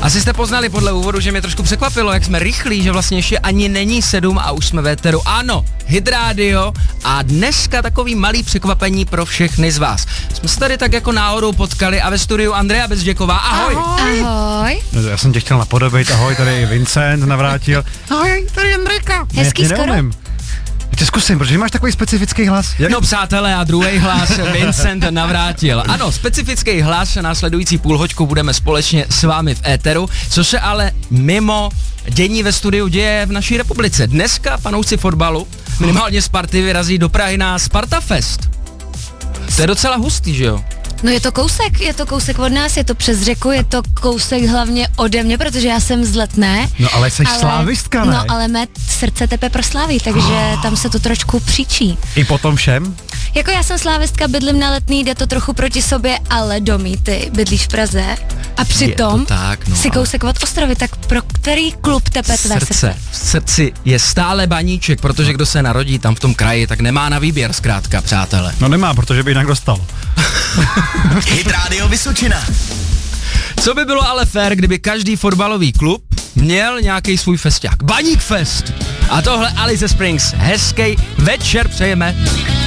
Asi jste poznali podle úvodu, že mě trošku překvapilo, jak jsme rychlí, že vlastně ještě ani není 7 a už jsme v éteru. Ano, Hit Radio a dneska takový malý překvapení pro všechny z vás. Jsme se tady tak jako náhodou potkali a ve studiu Andrea Bezděková. Ahoj. Ahoj. No, já jsem tě chtěl napodobit, ahoj, tady Vincent Navrátil. Ahoj, tady Andrejka. Hezký skoro. Neumím. Já tě zkusím, protože máš takový specifický hlas. No přátelé, a druhý hlas Vincent Navrátil. Ano, specifický hlas, následující půlhoďku budeme společně s vámi v éteru, co se ale mimo dění ve studiu děje v naší republice. Dneska fanoušci fotbalu, minimálně Sparty, vyrazí do Prahy na Sparta Fest. To je docela hustý, že jo? No je to kousek od nás, je to přes řeku, je to kousek hlavně ode mě, protože já jsem z Letné. No ale jsi slávistka, ne? No ale mé srdce tepe proslaví, takže tam se to trošku příčí. I po tom všem? Jako já jsem slávistka, bydlím na Letný, jde to trochu proti sobě, ale Domí, ty bydlíš v Praze a přitom tak, no, si kousek od Ostravy, tak pro který klub tepe tvé srdce? V srdci je stále Baníček, protože kdo se narodí tam v tom kraji, tak nemá na výběr zkrátka, přátelé. No nemá, protože by jinak dostal. Hit Radio Vysočina. Co by bylo ale fér, kdyby každý fotbalový klub měl nějaký svůj festiák. Baník Fest. A tohle Alice Springs. Hezký večer přejeme.